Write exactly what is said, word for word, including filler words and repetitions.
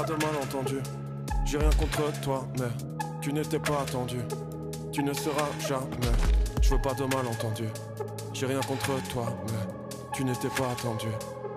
Pas de malentendu, j'ai rien contre toi, mais tu n'étais pas attendu. Tu ne seras jamais, je veux pas de malentendu. J'ai rien contre toi, mais tu n'étais pas attendu.